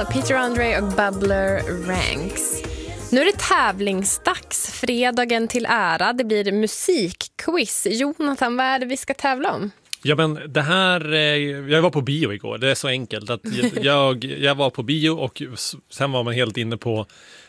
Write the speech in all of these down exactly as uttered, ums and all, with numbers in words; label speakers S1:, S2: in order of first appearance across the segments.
S1: Peter Andre och Bubbler Ranks. Nu är det tävlingsdags, fredagen till ära. Det blir musikquiz. Jonathan, vad är det vi ska tävla om?
S2: Ja, men det här, jag var på bio igår, det är så enkelt att jag, jag var på bio och sen var man helt inne på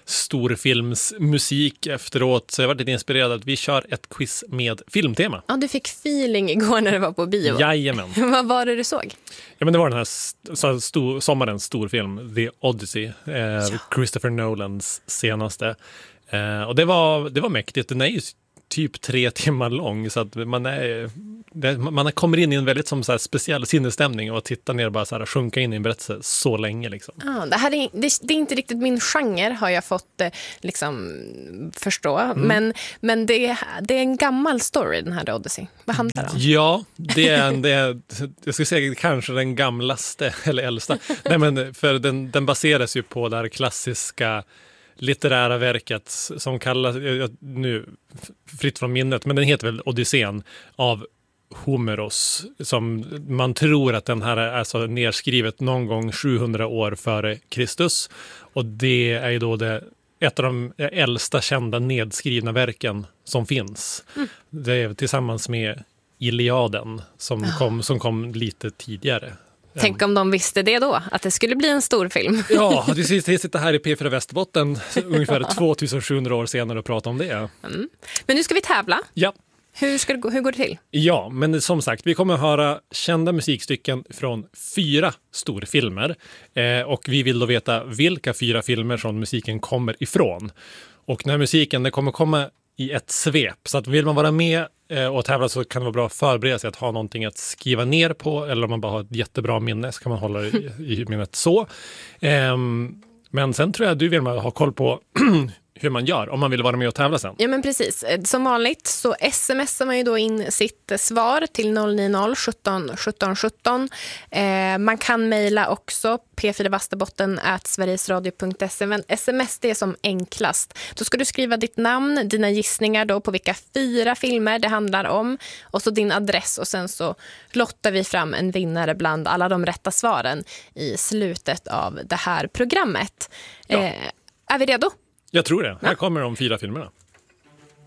S2: storfilmsmusik efteråt, så jag var lite inspirerad att vi kör ett quiz med filmtema.
S1: Ja, du fick feeling igår när du var på bio.
S2: Jajamän.
S1: Vad var det du såg?
S2: Ja, men det var den här st- stor, sommarens storfilm, The Odyssey, eh, ja. Christopher Nolans senaste. Eh, och det var, det var mäktigt, den är ju typ tre timmar lång, så att man är det, man kommer in i en väldigt som så här speciell sinnesstämning och tittar ner och bara så här sjunka in i en berättelse så länge liksom.
S1: Ja, det här är, det, det är inte riktigt min genre, har jag fått liksom förstå, mm. men, men det, är, det är en gammal story, den här Odyssey. Vad handlar det om?
S2: Ja, det är, det är jag skulle säga kanske den gamlaste eller äldsta. Nej, men för den, den baseras ju på det här klassiska litterära verket som kallas, nu fritt från minnet, men den heter väl Odysseen av Homeros, som man tror att den här är alltså nedskrivet någon gång sjuhundra år före Kristus, och det är ju då det, ett av de äldsta kända nedskrivna verken som finns. Mm. Det är tillsammans med Iliaden som, oh. kom, som kom lite tidigare.
S1: Tänk om de visste det då, att det skulle bli en stor film.
S2: Ja, vi sitter här i P fyra Västerbotten ungefär tvåtusensjuhundra år senare och pratar om det.
S1: Mm. Men nu ska vi tävla.
S2: Ja.
S1: Hur, ska det gå, hur går det till?
S2: Ja, men som sagt, vi kommer att höra kända musikstycken från fyra storfilmer. Eh, och vi vill då veta vilka fyra filmer som musiken kommer ifrån. Och den här musiken, det kommer komma i ett svep. Så att vill man vara med och tävla så kan det vara bra att förbereda sig att ha någonting att skriva ner på, eller om man bara har ett jättebra minne så kan man hålla det i, i minnet så. Um, men sen tror jag att du vill ha koll på hur man gör om man vill vara med och tävla sen.
S1: Ja, men precis. Som vanligt så smsar man ju då in sitt svar till noll nio noll sjutton sjutton sjutton. Eh, man kan mejla också p fyra vasterbotten at sverigesradio punkt se, men sms det är som enklast. Då ska du skriva ditt namn, dina gissningar då på vilka fyra filmer det handlar om, och så din adress, och sen så lottar vi fram en vinnare bland alla de rätta svaren i slutet av det här programmet.
S2: Ja.
S1: Eh, är vi redo?
S2: Jag tror det. Här kommer de fyra filmerna.